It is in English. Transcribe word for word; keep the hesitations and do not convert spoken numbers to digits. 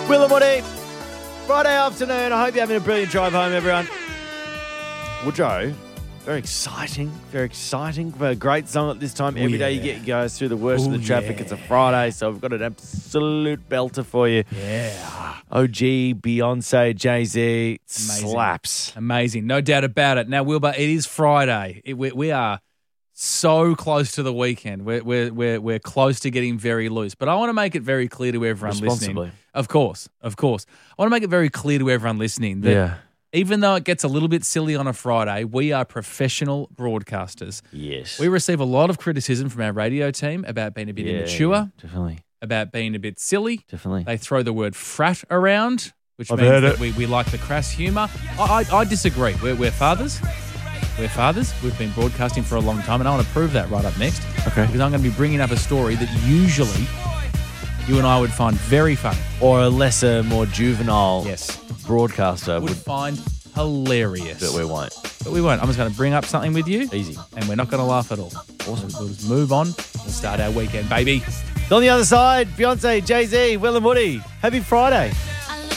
Will and Woody, Friday afternoon. I hope you're having a brilliant drive home, everyone. Woodrow, very exciting, very exciting for a great song at this time. Ooh, Every day yeah. you get goes through the worst Ooh, of the traffic. yeah. It's a Friday, so we've got an absolute belter for you. Yeah. O G, Beyonce, Jay-Z, Amazing. slaps. Amazing. No doubt about it. Now, Wilbur, it is Friday. It, we, we are so close to the weekend. We're, we're, we're, we're close to getting very loose. But I want to make it very clear to everyone Responsibly. listening. Of course. Of course. I want to make it very clear to everyone listening that Yeah. even though it gets a little bit silly on a Friday, we are professional broadcasters. Yes. We receive a lot of criticism from our radio team about being a bit Yeah, immature, yeah, definitely. about being a bit silly. Definitely. They throw the word frat around, which I've means heard that it. we, we like the crass humour. I, I, I disagree. We're, we're fathers. We're fathers. We've been broadcasting for a long time, and I want to prove that right up next. Okay. Because I'm going to be bringing up a story that usually you and I would find very funny. Or a lesser, more juvenile Yes. broadcaster Would would, find hilarious. but we won't. But we won't. I'm just going to bring up something with you. Easy. And we're not going to laugh at all. Awesome. We'll just move on and start our weekend, baby. On the other side, Beyonce, Jay-Z, Will and Woody. Happy Friday.